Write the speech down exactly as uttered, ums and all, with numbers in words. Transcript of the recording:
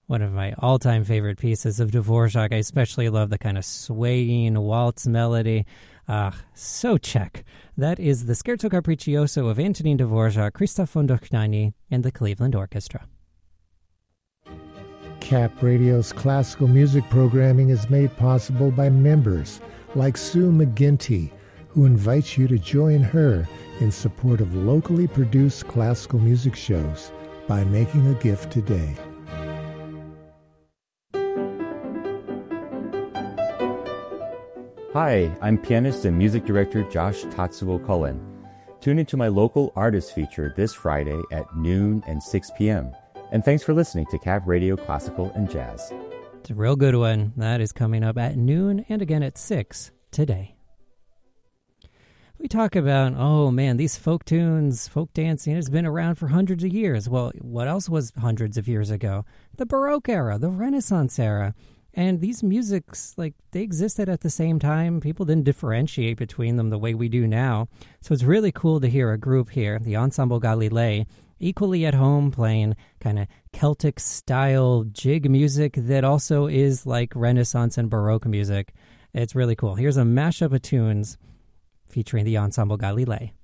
One of my all-time favorite pieces of Dvorak. I especially love the kind of swaying waltz melody. Ah, so Czech. That is the Scherzo Capriccioso of Antonin Dvorak, Krzysztof von Dohnányi, and the Cleveland Orchestra. Cap Radio's classical music programming is made possible by members like Sue McGinty, who invites you to join her in support of locally produced classical music shows by making a gift today. Hi, I'm pianist and music director Josh Tatsuo Cullen. Tune into my local artist feature this Friday at noon and six p.m. And thanks for listening to Cap Radio Classical and Jazz. It's a real good one. That is coming up at noon and again at six today. We talk about, oh man, these folk tunes, folk dancing has been around for hundreds of years. Well, what else was hundreds of years ago? The Baroque era, the Renaissance era. And these musics, like, they existed at the same time. People didn't differentiate between them the way we do now. So it's really cool to hear a group here, the Ensemble Galilei, equally at home playing kind of Celtic-style jig music that also is like Renaissance and Baroque music. It's really cool. Here's a mashup of tunes featuring the Ensemble Galilei.